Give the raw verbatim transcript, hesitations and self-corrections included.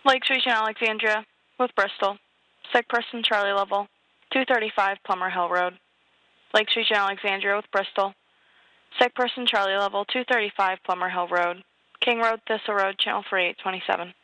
Lakes Region Alexandria with Bristol. Sick person Charlie level two thirty-five Plummer Hill Road. Lakes Region Alexandria with Bristol. Sick person Charlie level two thirty-five Plummer Hill Road. King Road, Thistle Road, Channel forty-eight twenty-seven.